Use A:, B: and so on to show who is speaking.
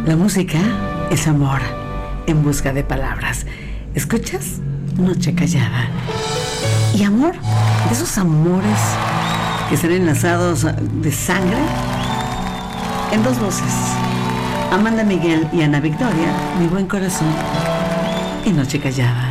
A: La música es amor en busca de palabras. ¿Escuchas? Noche Callada. Y amor, de esos amores que están enlazados de sangre en dos voces. Amanda Miguel y Ana Victoria, Mi Buen Corazón y Noche Callada.